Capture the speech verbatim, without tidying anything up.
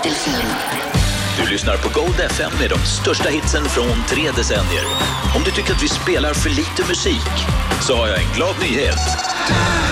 Delfin. Du lyssnar på Gold F M med de största hitsen från tre decennier. Om du tycker att vi spelar för lite musik så har jag en glad nyhet.